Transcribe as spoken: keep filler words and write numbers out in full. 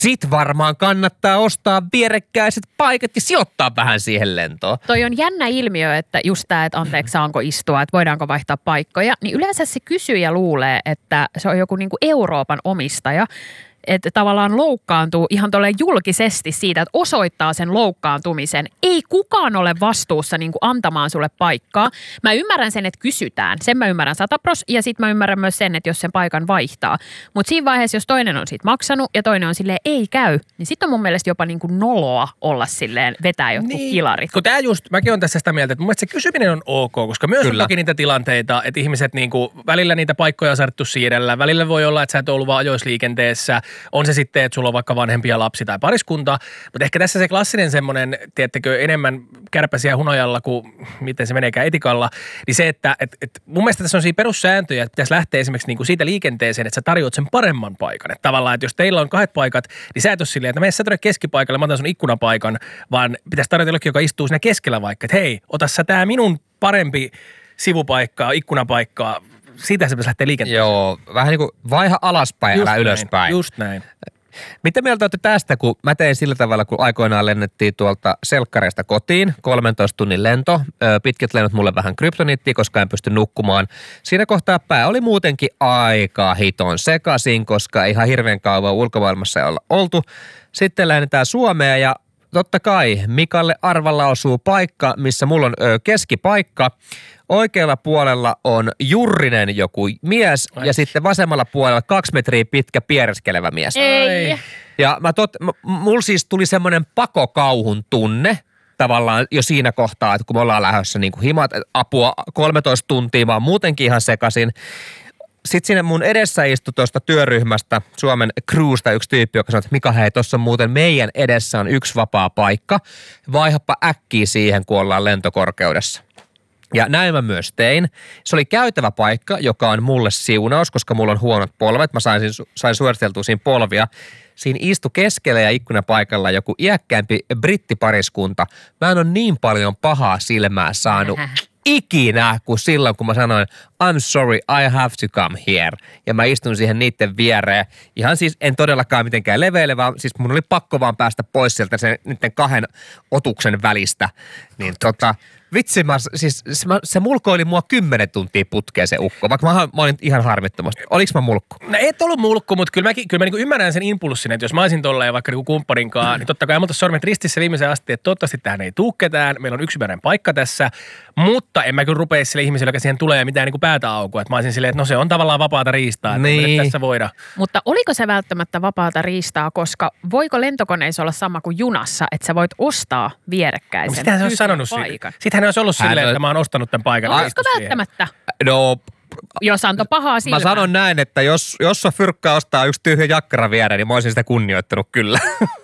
sit varmaan kannattaa ostaa vierekkäiset paikat ja sijoittaa vähän siihen lentoon. Toi on jännä ilmiö, että just tämä, että anteeksi saanko istua, että voidaanko vaihtaa paikkoja, niin yleensä se kysyjä luulee, että se on joku niinku Euroopan omistaja, että tavallaan loukkaantuu ihan tolleen julkisesti siitä, että osoittaa sen loukkaantumisen. Ei kukaan ole vastuussa niin kuin antamaan sulle paikkaa. Mä ymmärrän sen, että kysytään. Sen mä ymmärrän satapros ja sit mä ymmärrän myös sen, että jos sen paikan vaihtaa. Mutta siinä vaiheessa, jos toinen on siitä maksanut ja toinen on silleen ei käy, niin sit on mun mielestä jopa niin kuin noloa olla silleen vetää jotkut niin, kilarit. Kun tää just, mäkin on tässä sitä mieltä, että mun mielestä se kysyminen on ok, koska myös Kyllä. on toki niitä tilanteita, että ihmiset niin kuin, välillä niitä paikkoja on saattu siirrellä. Välillä voi olla, että sä et ollut vaan ajoisliikenteessä. On se sitten, että sulla on vaikka vanhempia lapsi tai pariskunta, mutta ehkä tässä se klassinen semmoinen, tiedättekö, enemmän kärpäsiä hunajalla kuin miten se meneekään etikalla, niin se, että et, et mun mielestä tässä on siinä perussääntöjä, että pitäisi lähteä esimerkiksi niinku siitä liikenteeseen, että sä tarjoat sen paremman paikan. Että tavallaan, että jos teillä on kahdet paikat, niin sä et ole silleen, että mene sä tuonne keskipaikalle, mä otan sun ikkunapaikan, vaan pitäisi tarjota jollekin, joka istuu siinä keskellä vaikka, että hei, ota sä tää minun parempi sivupaikkaa, ikkunapaikkaa, siitä se pitäisi lähteä liikenteeseen. Joo, vähän niin kuin vaiha alaspäin, just älä näin, ylöspäin. Just näin. Mitä mieltä olette tästä, kun mä tein sillä tavalla, kun aikoinaan lennettiin tuolta Selkkareista kotiin, kolmentoista tunnin lento, pitkät lennot mulle vähän kryptoniittia, koska en pysty nukkumaan. Siinä kohtaa pää oli muutenkin aika hiton sekaisin, koska ihan hirveän kauan ulkomaailmassa ei olla oltu. Sitten lennetään Suomeen ja totta kai Mikalle arvalla osuu paikka, missä mulla on ö, keskipaikka. Oikealla puolella on jurrinen joku mies Ai. ja sitten vasemmalla puolella kaksi metriä pitkä piereskelevä mies. Ei. Ja mä tot, m- mulla siis tuli semmoinen pakokauhun tunne tavallaan jo siinä kohtaa, että kun me ollaan lähdössä niin kuin himat, apua kolmetoista tuntia, mä oon muutenkin ihan sekasin. Sitten sinne mun edessä istui tuosta työryhmästä Suomen crewsta yksi tyyppi, joka sanoi, että Mika, hei, tuossa muuten meidän edessä on yksi vapaa paikka. Vaihapa äkkiä siihen, kun ollaan lentokorkeudessa. Ja näin mä myös tein. Se oli käytävä paikka, joka on mulle siunaus, koska mulla on huonot polvet. Mä sain, sain suoriteltua siinä polvia. Siinä istui keskellä ja ikkunapaikalla joku iäkkäämpi brittipariskunta. Mä en ole niin paljon pahaa silmää saanut ikinä kuin silloin, kun mä sanoin, I'm sorry, I have to come here. Ja mä istun siihen niiden viereen. Ihan siis en todellakaan mitenkään leveille, vaan siis mun oli pakko vaan päästä pois sieltä sen, niiden kahden otuksen välistä. Niin tota... Vitsi, mä, siis se, se mulkoili mua kymmenen tuntia putkeen se ukko, vaikka mä, mä olin ihan harmittomasti. Oliks mä mulkku? No et ollut mulkku, mutta kyllä, mäkin, kyllä mä niinku ymmärrän sen impulssin, että jos mä olisin tolleen vaikka niinku kumppaninkaan, mm. niin totta kai mä sormet ristissä viimeisen asti, että toivottavasti tähän ei tuu ketään, meillä on yksimääräinen paikka tässä, mutta en mä kyllä rupea sille ihmiselle, joka siihen tulee mitään niinku päätä aukua. Että mä olisin silleen, että no se on tavallaan vapaata riistaa, että niin. tässä voida. Mutta oliko se välttämättä vapaata riistaa, koska voiko lentokoneissa olla sama kuin junassa, että sä voit ostaa vierekkäisen no, sitähän se olisi sanonut paikan? Sitähän olisi ollut silleen, että mä oon ostanut tämän paikan. Olisiko välttämättä? No... Jos antoi pahaa silmää. Mä sanon näin, että jos, jos on fyrkkaa ostaa yksi tyhjä jakkara viereen, niin mä olisin sitä kunnioittanut kyllä.